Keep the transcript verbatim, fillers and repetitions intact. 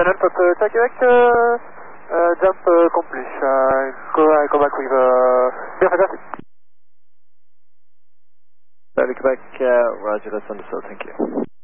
London for uh, Quebec, uh, uh, jump uh, complete. Uh, go, I go back with uh, yeah, fantastic. Quebec, uh, Roger, that's understood, thank you.